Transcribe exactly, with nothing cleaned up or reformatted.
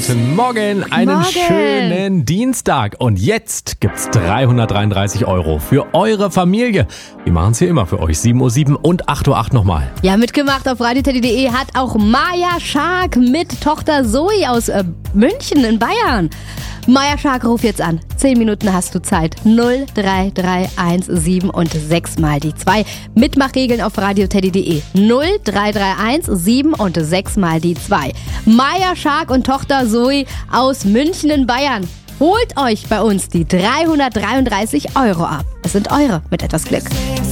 Guten Morgen, einen Morgen. schönen Dienstag. Und jetzt gibt's dreihundertdreiunddreißig Euro für eure Familie. Wir machen's hier immer für euch. sieben Uhr sieben und acht Uhr acht nochmal. Ja, mitgemacht auf radioteddy punkt de hat auch Maja Schark mit Tochter Zoe aus äh, München in Bayern. Maja Schark, ruf jetzt an. Zehn Minuten hast du Zeit. null drei drei eins sieben und sechs mal die zwei. Mitmachregeln auf radioteddy punkt de. null drei drei eins sieben und sechs mal die zwei. Maja Schark und Tochter Zoe aus München in Bayern. Holt euch bei uns die dreihundertdreiunddreißig Euro ab. Es sind eure mit etwas Glück.